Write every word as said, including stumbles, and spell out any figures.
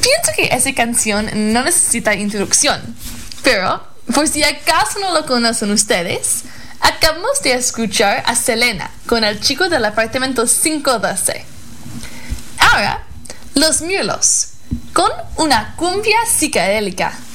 pienso que esa canción no necesita introducción, pero por si acaso no lo conocen ustedes, acabamos de escuchar a Selena con el chico del apartamento quinientos doce. Ahora, Los Mirlos, con una cumbia psicodélica.